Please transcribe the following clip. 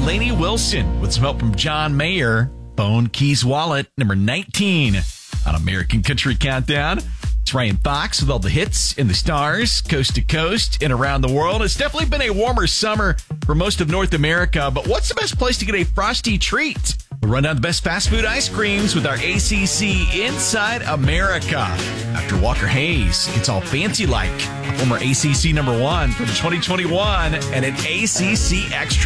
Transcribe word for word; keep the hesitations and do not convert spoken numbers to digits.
Lainey Wilson with some help from John Mayer. Bone Keys Wallet, number nineteen on American Country Countdown. It's Ryan Fox with all the hits and the stars, coast to coast and around the world. It's definitely been a warmer summer for most of North America, but what's the best place to get a frosty treat? We'll run down the best fast food ice creams with our A C C Inside America. After Walker Hayes, it's all fancy like. A former A C C number one from twenty twenty-one and an A C C Extra.